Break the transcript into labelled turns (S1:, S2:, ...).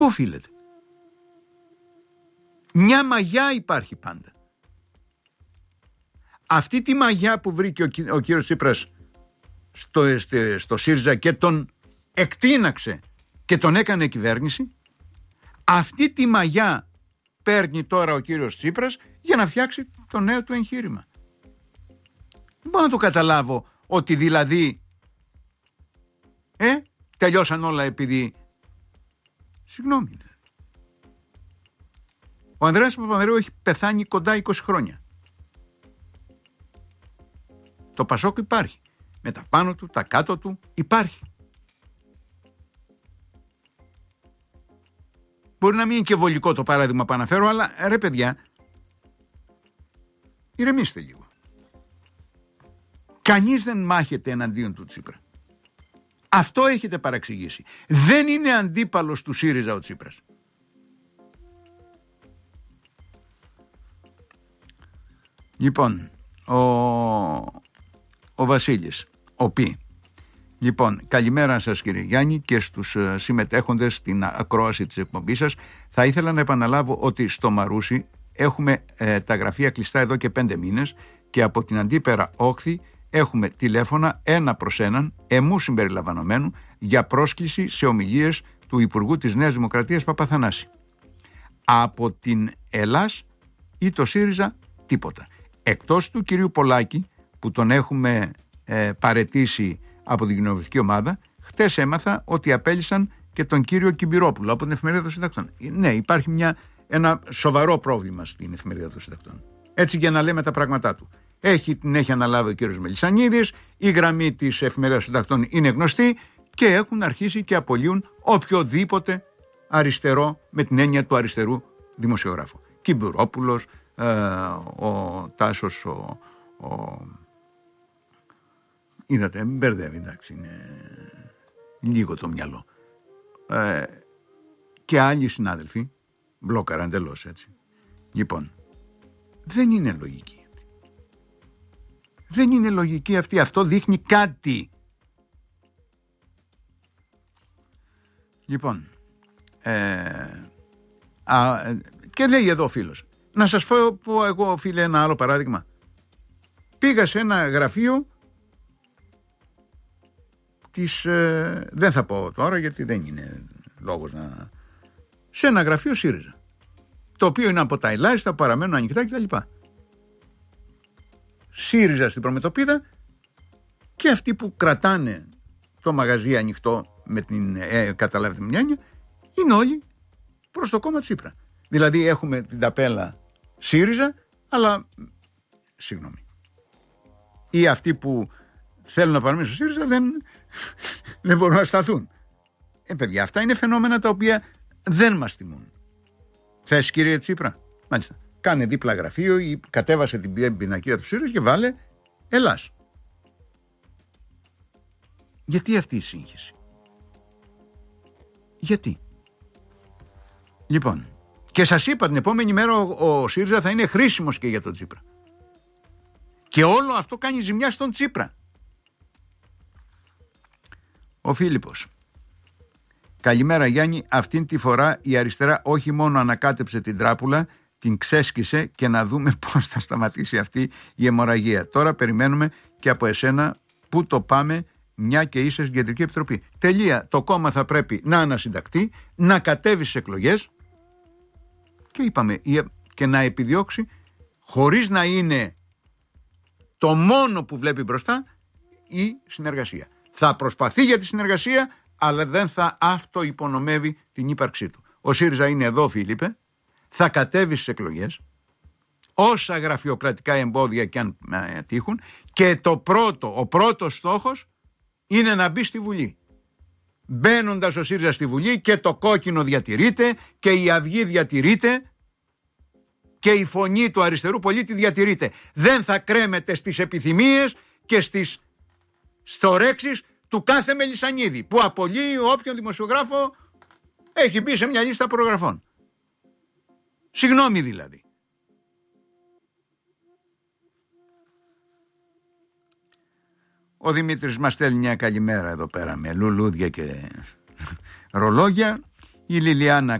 S1: Πού οφείλεται? Μια μαγιά υπάρχει πάντα. Αυτή τη μαγιά που βρήκε ο κύριος Τσίπρας στο ΣΥΡΙΖΑ και τον εκτείναξε και τον έκανε κυβέρνηση, αυτή τη μαγιά παίρνει τώρα ο κύριος Τσίπρας για να φτιάξει το νέο του εγχείρημα. Δεν μπορώ να το καταλάβω ότι δηλαδή τελειώσαν όλα επειδή... Συγγνώμη. Ο Ανδρέας Παπανδρέου έχει πεθάνει κοντά 20 χρόνια. Το Πασόκ υπάρχει. Με τα πάνω του, τα κάτω του υπάρχει. Μπορεί να μην είναι και βολικό το παράδειγμα που αναφέρω, αλλά ρε παιδιά, ηρεμήστε λίγο. Κανείς δεν μάχεται εναντίον του Τσίπρα. Αυτό έχετε παραξηγήσει. Δεν είναι αντίπαλος του ΣΥΡΙΖΑ ο Τσίπρας. Λοιπόν, ο Βασίλης, Λοιπόν, καλημέρα σας κύριε Γιάννη και στους συμμετέχοντες στην ακρόαση της εκπομπής σας. Θα ήθελα να επαναλάβω ότι στο Μαρούσι έχουμε τα γραφεία κλειστά εδώ και 5 μήνες και από την αντίπερα όχθη έχουμε τηλέφωνα 1 προς 1, εμού συμπεριλαμβανομένου, για πρόσκληση σε ομιλίες του Υπουργού της Νέας Δημοκρατίας Παπαθανάση. Από την Ελλάς ή το ΣΥΡΙΖΑ τίποτα. Εκτός του κυρίου Πολάκη που τον έχουμε παραιτήσει από την κοινοβουλευτική ομάδα, χτες έμαθα ότι απέλυσαν και τον κύριο Κυμπυρόπουλο από την Εφημερίδα των Συντακτών. Ναι, υπάρχει ένα σοβαρό πρόβλημα στην Εφημερίδα των Συντακτών. Έτσι για να λέμε τα πράγματά του. Την έχει αναλάβει ο κύριος Μελισσανίδης, η γραμμή της Εφημερίδας των Συντακτών είναι γνωστή και έχουν αρχίσει και απολύουν οποιοδήποτε αριστερό με την έννοια του αριστερού δημοσιογράφου. Κυμπυρόπουλος, ο Τάσος, είδατε, μπερδεύει, εντάξει, είναι λίγο το μυαλό. Και άλλοι συνάδελφοι μπλόκαραν εντελώς, έτσι. Λοιπόν, δεν είναι λογική. Δεν είναι λογική αυτή. Αυτό δείχνει κάτι. Λοιπόν, και λέει εδώ ο φίλος. Να σας πω εγώ, φίλε, ένα άλλο παράδειγμα. Πήγα σε ένα γραφείο δεν θα πω τώρα γιατί δεν είναι λόγος να... Σε ένα γραφείο ΣΥΡΙΖΑ, το οποίο είναι από τα ελάχιστα, παραμένουν ανοιχτά κτλ. ΣΥΡΙΖΑ στην Προμετωπίδα και αυτοί που κρατάνε το μαγαζί ανοιχτό με την καταλάβετε μια έννοια, είναι όλοι προς το κόμμα Τσίπρα. Δηλαδή έχουμε την ταπέλα ΣΥΡΙΖΑ, αλλά συγγνώμη, ή αυτοί που θέλουν να παραμείνουν στο ΣΥΡΙΖΑ δεν μπορούν να σταθούν. Παιδιά, αυτά είναι φαινόμενα τα οποία δεν μας τιμούν. Θες κύριε Τσίπρα? Μάλιστα. Κάνε δίπλα γραφείο ή κατέβασε την πινακίδα του ΣΥΡΙΖΑ και βάλε Ελλάς. Γιατί αυτή η σύγχυση? Γιατί? Λοιπόν, και σας είπα την επόμενη μέρα ο ΣΥΡΙΖΑ θα είναι χρήσιμος και για τον Τσίπρα. Και όλο αυτό κάνει ζημιά στον Τσίπρα. Ο Φίλιππος. Καλημέρα Γιάννη, αυτήν τη φορά η αριστερά όχι μόνο ανακάτεψε την τράπουλα, την ξέσκησε και να δούμε πώς θα σταματήσει αυτή η αιμορραγία. Τώρα περιμένουμε και από εσένα πού το πάμε, μια και είσαι στην Κεντρική Επιτροπή. Τελεία, το κόμμα θα πρέπει να ανασυντακτεί, να κατέβει στις εκλογές και είπαμε και να επιδιώξει, χωρίς να είναι το μόνο που βλέπει μπροστά, η συνεργασία. Θα προσπαθεί για τη συνεργασία, αλλά δεν θα αυτοϋπονομεύει την ύπαρξή του. Ο ΣΥΡΙΖΑ είναι εδώ, Φίλιππε, θα κατέβει στις εκλογές, όσα γραφειοκρατικά εμπόδια και αν τύχουν, και ο πρώτος στόχος είναι να μπει στη Βουλή. Μπαίνοντας ο ΣΥΡΙΖΑ στη Βουλή και το κόκκινο διατηρείται και η αυγή διατηρείται και η φωνή του αριστερού πολίτη διατηρείται. Δεν θα κρέμεται στις επιθυμίες και στις στορέξεις του κάθε Μελισσανίδη που απολύει όποιον δημοσιογράφο έχει μπει σε μια λίστα προγραφών. Συγγνώμη δηλαδή. Ο Δημήτρης μας στέλνει μια καλημέρα εδώ πέρα με λουλούδια και ρολόγια. Η Λιλιάνα